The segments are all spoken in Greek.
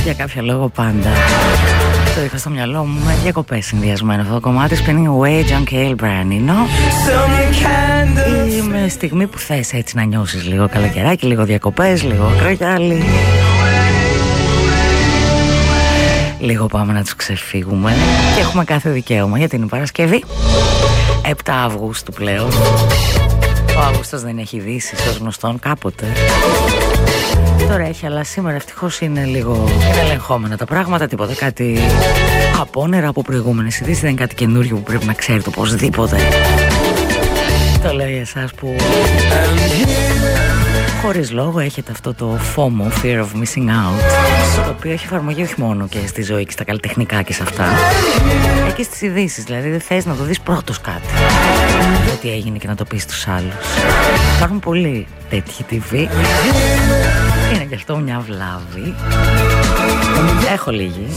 Για κάποιο λόγο πάντα το είχα στο μυαλό μου με διακοπές συνδυασμένο αυτό το κομμάτι. Spinning away, John Cale, Brian Eno. Η με στιγμή που θες έτσι να νιώσεις λίγο καλοκαιράκι, λίγο διακοπές, λίγο κρογιάλι, λίγο πάμε να τους ξεφύγουμε. Και έχουμε κάθε δικαίωμα γιατί είναι Παρασκευή 7 Αυγούστου πλέον. Ο Αύγουστος δεν έχει ειδήσεις ως γνωστόν κάποτε. Τώρα έχει, αλλά σήμερα ευτυχώς είναι λίγο ελεγχόμενα τα πράγματα. Τίποτα κάτι απόνερα από προηγούμενες ειδήσεις. Δεν είναι κάτι καινούριο που πρέπει να ξέρετε οπωσδήποτε. Το λέω για εσάς που χωρίς λόγο έχετε αυτό το FOMO, Fear of Missing Out, το οποίο έχει εφαρμογή όχι μόνο και στη ζωή και στα καλλιτεχνικά και σε αυτά, και στις ειδήσεις. Δηλαδή δεν θες να το δεις πρώτος κάτι, ό,τι έγινε, και να το πεις στους άλλους. Υπάρχουν πολλοί τέτοιοι TV. Είναι και αυτό μια βλάβη. Έχω λίγη.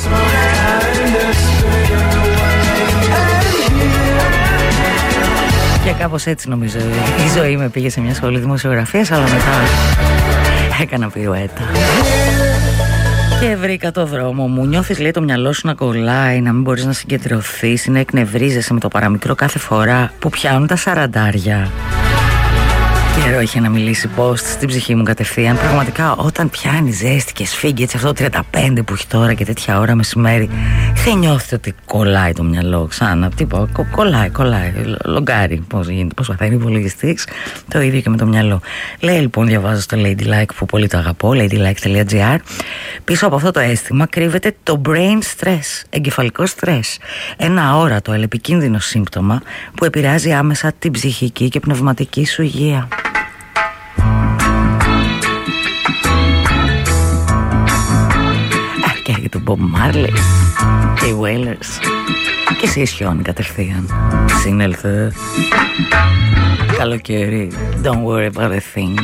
Και κάπως έτσι νομίζω η ζωή με πήγε σε μια σχολή δημοσιογραφίας, αλλά μετά έκανα πιρουέτα και βρήκα το δρόμο μου. Νιώθεις, λέει, το μυαλό σου να κολλάει, να μην μπορείς να συγκεντρωθείς, να εκνευρίζεσαι με το παραμικρό κάθε φορά που πιάνουν τα 40. Καιρό είχε να μιλήσει post στην ψυχή μου κατευθείαν. Πραγματικά όταν πιάνει ζέστη και σφίγγει έτσι αυτό το 35 που έχει τώρα και τέτοια ώρα μεσημέρι, δεν νιώθετε ότι κολλάει το μυαλό ξανά? Τίποτα, κολλάει, λογκάρι, πώς γίνεται, πώς παθαίνει υπολογιστής. Το ίδιο και με το μυαλό. Λέει λοιπόν, διαβάζω στο Ladylike που πολύ το αγαπώ, ladylike.gr, πίσω από αυτό το αίσθημα κρύβεται το brain stress, εγκεφαλικό stress. Ένα αόρατο, ελεπικίνδυνο σύμπτωμα που επηρεάζει άμεσα την ψυχική και πνευματική σου υγεία. Και έρχεται ο Bob Marley και οι Wailers και εσύ ισιώνει κατευθείαν. Σύνελθε καλοκαίρι, don't worry about a thing.